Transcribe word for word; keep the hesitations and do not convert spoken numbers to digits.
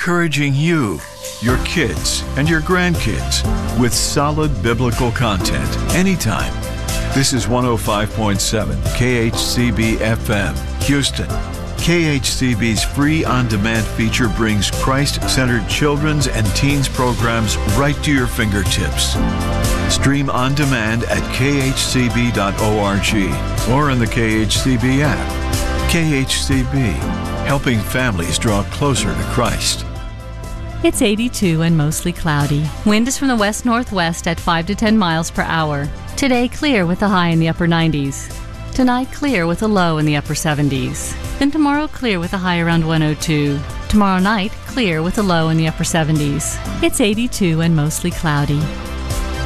encouraging you, your kids, and your grandkids with solid biblical content anytime. This is one oh five point seven K H C B F M, Houston. K H C B's free on-demand feature brings Christ-centered children's and teens programs right to your fingertips. Stream on demand at k h c b dot org or in the K H C B app. K H C B, helping families draw closer to Christ. It's eighty-two and mostly cloudy. Wind is from the west-northwest at five to ten miles per hour. Today, clear with a high in the upper nineties. Tonight, clear with a low in the upper seventies. Then tomorrow, clear with a high around one oh two. Tomorrow night, clear with a low in the upper seventies. It's eighty-two and mostly cloudy.